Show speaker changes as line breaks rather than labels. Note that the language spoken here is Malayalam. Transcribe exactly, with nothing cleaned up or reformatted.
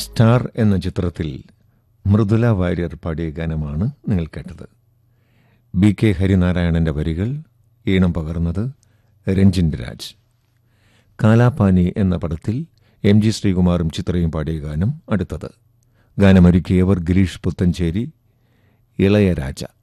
സ്റ്റാർ എന്ന ചിത്രത്തിൽ മൃദുല വാര്യർ പാടിയ ഗാനമാണ് നിങ്ങൾ കേട്ടത്. ബി കെ ഹരിനാരായണന്റെ വരികൾ, ഈണം പകർന്നത് രഞ്ജിൻ രാജ്. കാലാപാനി എന്ന പടത്തിൽ എം ജി ശ്രീകുമാറും ചിത്രയും പാടിയ ഗാനം അടുത്തത്. ഗാനമൊരുക്കിയവർ ഗിരീഷ് പുത്തഞ്ചേരി, ഇളയരാജ.